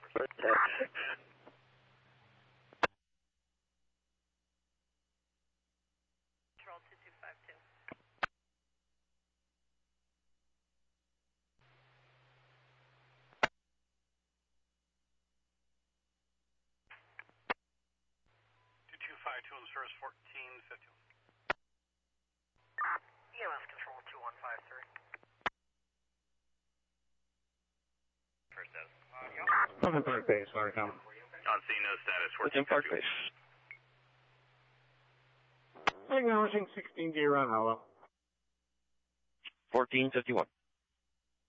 Control 2252. On the service 1451. EMS control 2153. First status. I'm in Park Base, Markham. On scene, no status. It's in Park Base. Acknowledging 16D run, hello. 1451.